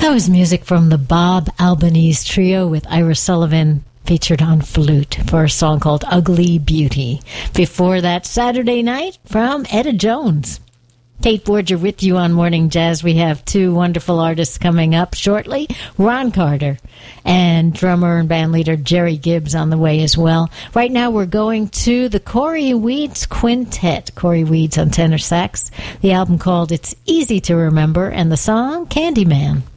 That was music from the Bob Albanese Trio with Ira Sullivan featured on flute for a song called Ugly Beauty. Before that, Saturday Night from Etta Jones. Kate Borger with you on Morning Jazz. We have two wonderful artists coming up shortly. Ron Carter and drummer and bandleader Jerry Gibbs on the way as well. Right now we're going to the Corey Weeds Quintet. Corey Weeds on tenor sax. The album called It's Easy to Remember and the song Candyman.